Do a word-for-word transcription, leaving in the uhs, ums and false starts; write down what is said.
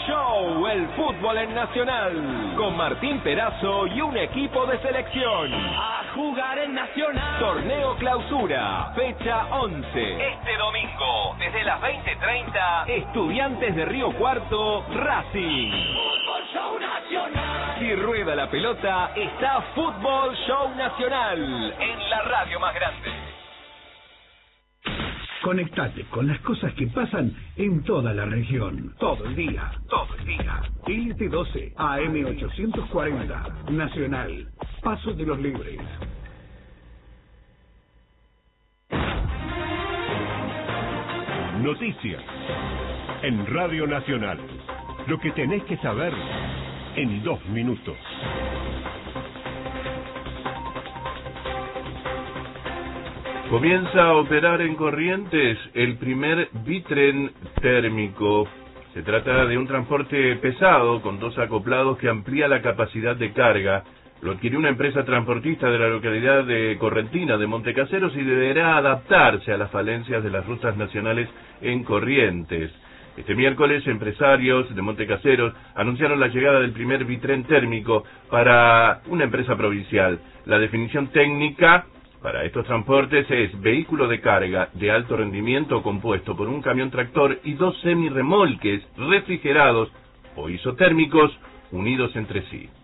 Show, el fútbol en Nacional, con Martín Perazo y un equipo de selección. A jugar en Nacional. Torneo Clausura, fecha once. Este domingo, desde las veinte treinta, Estudiantes de Río Cuarto, Racing. Fútbol Show Nacional. Si rueda la pelota, está Fútbol Show Nacional, en la radio más grande. Conectate con las cosas que pasan en toda la región. Todo el día, todo el día. L T doce, A M ochocientos cuarenta, Nacional, Paso de los Libres. Noticias en Radio Nacional. Lo que tenés que saber en dos minutos. Comienza a operar en Corrientes el primer bitren térmico. Se trata de un transporte pesado con dos acoplados que amplía la capacidad de carga. Lo adquirió una empresa transportista de la localidad de Correntina de Montecaseros y deberá adaptarse a las falencias de las rutas nacionales en Corrientes. Este miércoles, empresarios de Montecaseros anunciaron la llegada del primer bitren térmico para una empresa provincial. La definición técnica para estos transportes es vehículo de carga de alto rendimiento compuesto por un camión tractor y dos semirremolques refrigerados o isotérmicos unidos entre sí.